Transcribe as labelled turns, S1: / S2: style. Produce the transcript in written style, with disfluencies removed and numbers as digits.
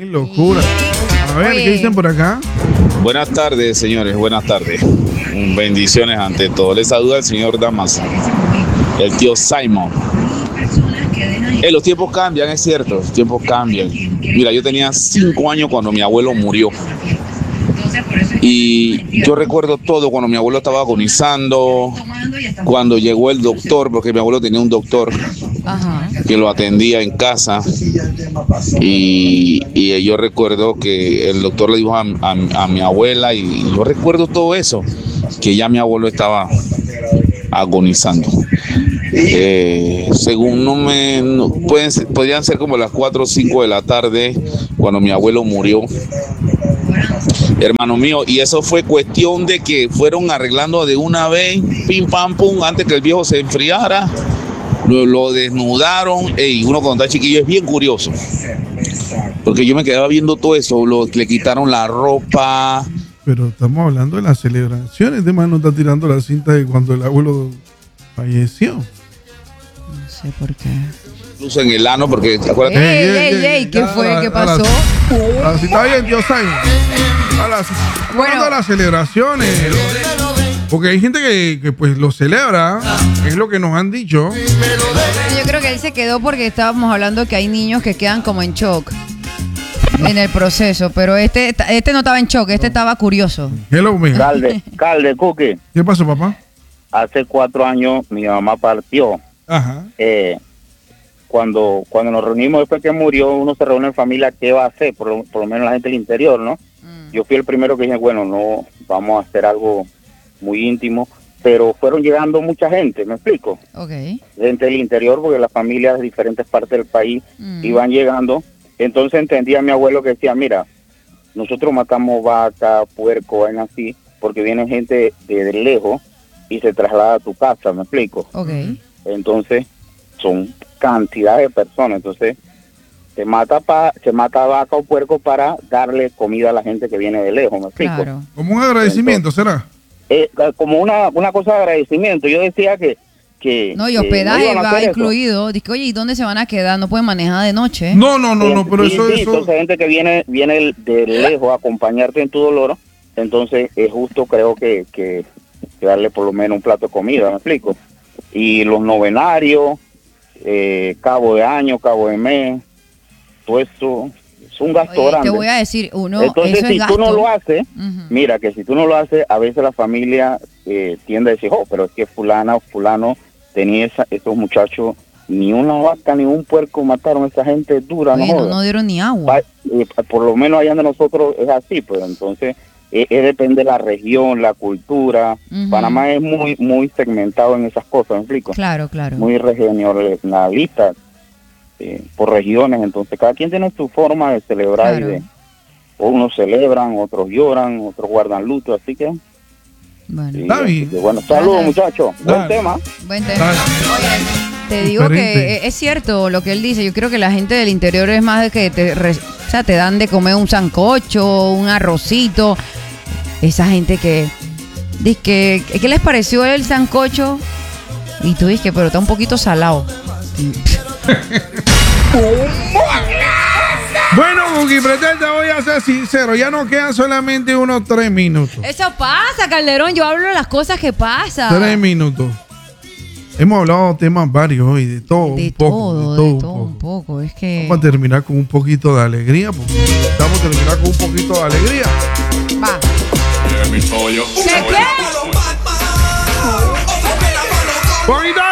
S1: Qué locura. A ver, ¿qué dicen por acá?
S2: Buenas tardes, señores, buenas tardes. Bendiciones ante todo. Les saluda el señor Damas, el tío Simon. Los tiempos cambian, es cierto, los tiempos cambian. Mira, yo tenía 5 años cuando mi abuelo murió. Y yo recuerdo todo cuando mi abuelo estaba agonizando, cuando llegó el doctor, porque mi abuelo tenía un doctor que lo atendía en casa. Y yo recuerdo que el doctor le dijo a mi abuela, y yo recuerdo todo eso, que ya mi abuelo estaba agonizando. Según podrían ser como las 4 o 5 de la tarde cuando mi abuelo murió, hermano mío, y eso fue cuestión de que fueron arreglando de una vez, pim pam pum, antes que el viejo se enfriara, lo desnudaron. Uno cuando está chiquillo es bien curioso, porque yo me quedaba viendo todo eso, le quitaron la ropa.
S1: Pero estamos hablando de las celebraciones, de más no está tirando la cinta de cuando el abuelo falleció.
S3: No sé por qué.
S2: Incluso en el ano, porque acuérdate.
S3: ¡Ey! ¿Qué fue? ¿Qué pasó?
S1: Así está bien, tío Simon. Bueno, las celebraciones. Porque hay gente que pues lo celebra, es lo que nos han dicho.
S3: Yo creo que él se quedó porque estábamos hablando que hay niños que quedan como en shock en el proceso, pero este no estaba en shock, este estaba curioso.
S1: Hello, mija.
S4: Calde, Cookie.
S1: ¿Qué pasó, papá?
S4: Hace 4 años mi mamá partió.
S1: Ajá.
S4: Cuando nos reunimos después que murió, uno se reúne en familia, ¿qué va a hacer? Por lo menos la gente del interior, ¿no? Yo fui el primero que dije, bueno, no, vamos a hacer algo muy íntimo, pero fueron llegando mucha gente, ¿me explico?
S3: Okay.
S4: Gente del interior, porque las familias de diferentes partes del país iban llegando. Entonces entendía a mi abuelo que decía, mira, nosotros matamos vaca, puerco, vaina así, porque viene gente de lejos y se traslada a tu casa, ¿me explico?
S3: Okay.
S4: Entonces son cantidades de personas, entonces se mata vaca o puerco para darle comida a la gente que viene de lejos, ¿me explico?
S3: Claro.
S1: Como un agradecimiento, ¿será?
S4: Como una cosa de agradecimiento. Yo decía que
S3: no, y hospedaje
S4: no
S3: va incluido. Dice, oye, ¿y dónde se van a quedar? No pueden manejar de noche.
S1: No, pero
S4: sí,
S1: eso...
S4: Entonces gente que viene de lejos a acompañarte en tu dolor, entonces es justo, creo que darle por lo menos un plato de comida, ¿me explico? Y los novenarios, cabo de año, cabo de mes, todo eso es un gasto grande.
S3: Te voy a decir,
S4: entonces
S3: eso
S4: si
S3: es
S4: tú no
S3: gasto.
S4: lo haces, mira que si tú no lo haces, a veces la familia tiende a decir, pero es que fulano tenía esos muchachos, ni una vaca ni un puerco mataron a esa gente dura.
S3: Oye, no dieron ni agua.
S4: Por lo menos allá de nosotros es así, pues entonces depende de la región, la cultura. Panamá es muy muy segmentado en esas cosas, ¿me explico?
S3: Claro.
S4: Muy regionalista, por regiones, entonces cada quien tiene su forma de celebrar.
S3: Claro.
S4: Unos celebran, otros lloran, otros guardan luto, así que
S3: bueno,
S1: está bien.
S4: Bueno, saludos muchachos, buen tema.
S3: Buen tema. Oye, te digo que es cierto lo que él dice. Yo creo que la gente del interior es más de que te dan de comer un sancocho, un arrocito. Esa gente que dice que ¿qué les pareció el sancocho? Y tú dices que pero está un poquito salado.
S1: Bueno, Cookie, te voy a ser sincero, ya nos quedan solamente unos 3 minutos.
S3: Eso pasa, Calderón, yo hablo de las cosas que pasan.
S1: 3 minutos. Hemos hablado de temas varios hoy, de todo
S3: De
S1: un poco.
S3: todo un poco. Es que
S1: vamos a terminar con un poquito de alegría, porque vamos a terminar con un poquito de alegría.
S3: va.
S1: ¡Poquito